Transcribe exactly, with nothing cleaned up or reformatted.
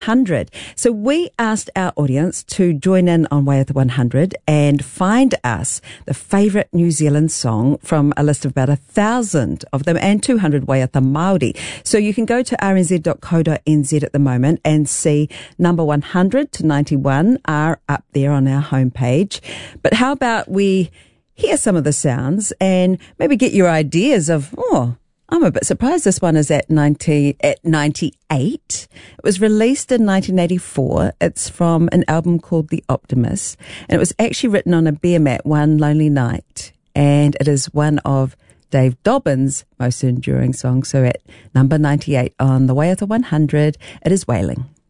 hundred. So we asked our audience to join in on Waiata one hundred and find us the favourite New Zealand song from a list of about a thousand of them and two hundred Waiata Māori. So you can go to r n z dot co dot n z at the moment and see number one hundred to ninety-one are up there on our homepage. But how about we hear some of the sounds and maybe get your ideas of, oh, I'm a bit surprised this one is at ninety at ninety-eight. It was released in nineteen eighty-four. It's from an album called The Optimist, and it was actually written on a beer mat one lonely night. And it is one of Dave Dobbyn's most enduring songs. So at number ninety-eight on the Waiata one hundred, it is Wailing.